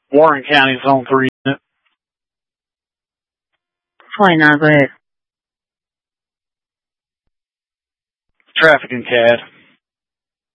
Warren County Zone 3 unit. 29, go ahead. Traffic and CAD.